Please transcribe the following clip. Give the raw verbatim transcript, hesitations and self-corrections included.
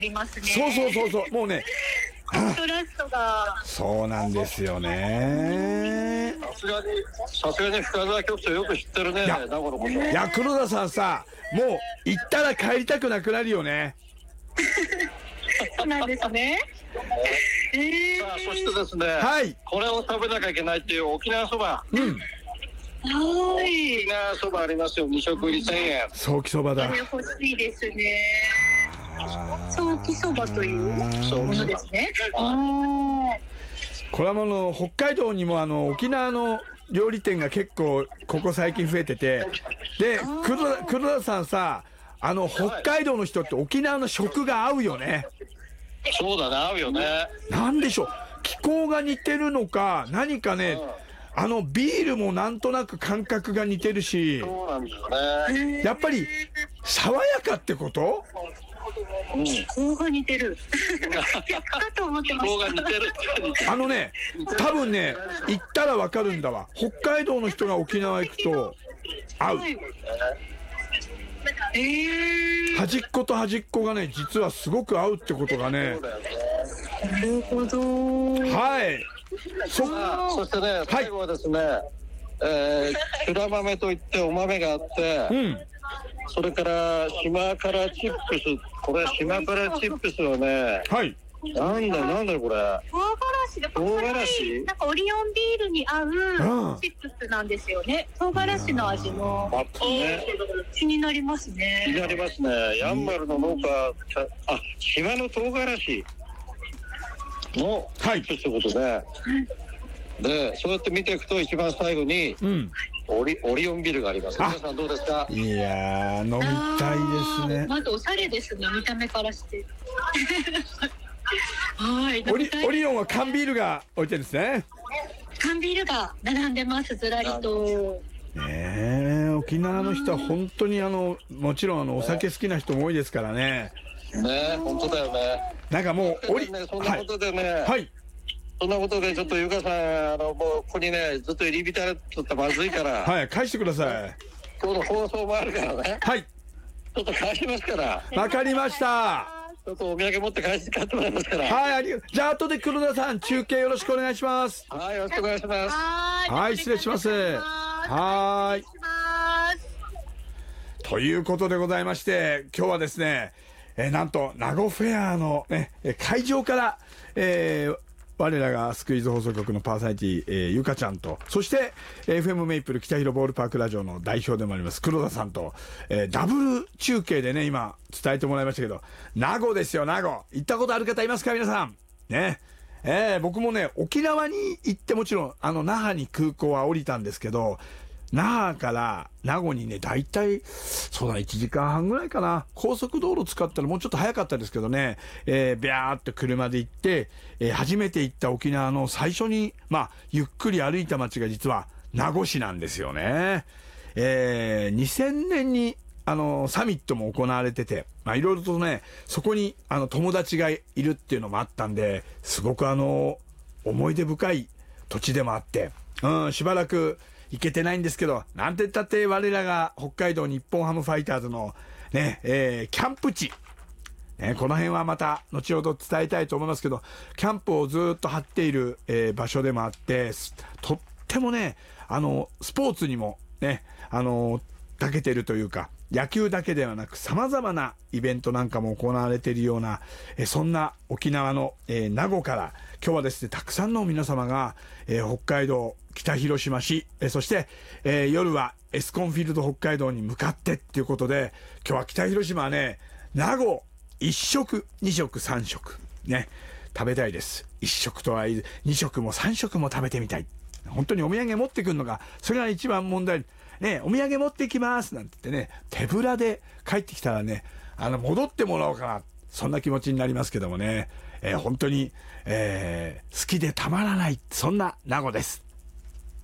りますね。 そうそうそうそう、もうね、 コントラストが。 そうなんですよね。 さすがに、さすがに深澤局長よく知ってるね、 いや名古屋のこと。 いや、黒田さんさ、もう行ったら帰りたくなくなるよね。 そうなんですね。えー、 さあ、そしてですね、 はい、 これを食べなきゃいけないっていう沖縄そば。 うん、 はい。 沖縄そばありますよ、に食入りせんえん。 ソーキそばだ。 これ欲しいですね。ソーキそばというものですね。あこれはもの北海道にもあの沖縄の料理店が結構ここ最近増えてて、で黒田、黒田さんさ、あの北海道の人って沖縄の食が合うよね。 そうだね、合うよね。 なんでしょう、気候が似てるのか何かね、あのビールもなんとなく感覚が似てるし、 そうなんですよね。 やっぱり爽やかってこと？ 気候が似てる。逆かと思ってま気候がし似てるって。 あのね、多分ね、行ったらわかるんだわ。北海道の人が沖縄行くと合う。 た。えー、 端っこと端っこがね、実はすごく合うってことがね。 なるほど。 はい。そ、 さあ、そしてね、最後はですね、えー、黒豆といってお豆があって、 うん。 それから島からチップス、これ島からチップスはね、 はい。 なんだなんだろこれ。 唐辛子で、こ唐れ辛子なんかオリオンビールに合うんうチップスなんですよね。唐辛子の味もあったね。 気になります気にね。 なりますね。やんばるの農家、あ、島の唐辛子のチップスってことで、で、そうやって見ていくと一番最後にうん。 オリオリオンビールがあります。 あ皆さんどうですか？ いやー、飲みたいですね。 まずおしゃれですね、見た目からして。はい。 オリ、オリリオンは缶ビールが置いてるんですね。 缶ビールが並んでます、ずらりと。 ねえ、沖縄の人は本当にあの、もちろんあの、お酒好きな人も多いですからね。 ね、本当だよね。 なんかもう、オリ、 ね、そんなことでね、 はい。 そんなことでちょっとゆかさん、あの、もうここにね、ずっと入り浸れちょっとまずいから、 はい、返してください。 今日の放送もあるからね、 はい。 ちょっと返しますから、 わかりました。 ちょっとお土産持って返して帰ってもらいますから。 はい、ありがとう。じゃあ後で黒田さん、中継よろしくお願いします。 はい、よろしくお願いします。 はーい。 はい、失礼します。はーい。 失礼します。 ということでございまして、今日はですね、えーなんと、名護フェアのね、えー会場から、えー我らがスクイズ放送局のパーソナリティ、えーゆかちゃんと、そして、エフエム メイプル北広ボールパークラジオの代表でもあります黒田さんと、えーダブル中継でね、今伝えてもらいましたけど、名護ですよ、名護。行ったことある方いますか、皆さん。ね。えー僕もね、沖縄に行ってもちろん、あの、那覇に空港は降りたんですけど、那覇から名護にね、だいたい、そうだね、いちじかんはんぐらいかな。高速道路使ったらもうちょっと早かったですけどね、えー、ビャーっと車で行って、えー初めて行った沖縄の最初に、まあ、ゆっくり歩いた街が実は名護市なんですよね。えー、にせんねんに、あの、サミットも行われてて、まあ、いろいろとね、そこに、あの、友達がいるっていうのもあったんで、すごくあの、思い出深い土地でもあって、うん、しばらく、行けてないんですけど、なんて言ったって我らが北海道日本ハムファイターズのね、えー、キャンプ地。ね、この辺はまた後ほど伝えたいと思いますけど、キャンプをずっと張っている、えー場所でもあって、とってもね、あの、スポーツにもね、あの、長けてるというか、野球だけではなく様々なイベントなんかも行われているような、えーそんな沖縄の、えー名護から、今日はですね、たくさんの皆様が、えー北海道、北広島市、えーそして、えー夜はエスコンフィールド北海道に向かってっていうことで、今日は北広島はね、名護一食、二食、三食、ね、食べたいです。一食とは言い、二食も三食も食べてみたい。本当にお土産持ってくるのが、それが一番問題。ね、お土産持ってきますなんて言ってね、手ぶらで帰ってきたらね、あの、戻ってもらおうかな。そんな気持ちになりますけどもね、えー本当に、えー好きでたまらない、そんな名護です。